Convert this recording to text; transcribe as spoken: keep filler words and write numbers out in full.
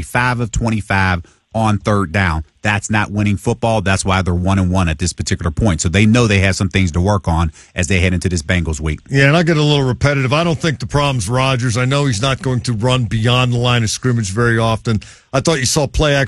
only five of twenty-five on third down. That's not winning football. That's why they're one and one at this particular point. So they know they have some things to work on as they head into this Bengals week. Yeah, and I get a little repetitive. I don't think the problem's Rodgers. I know he's not going to run beyond the line of scrimmage very often. I thought you saw play action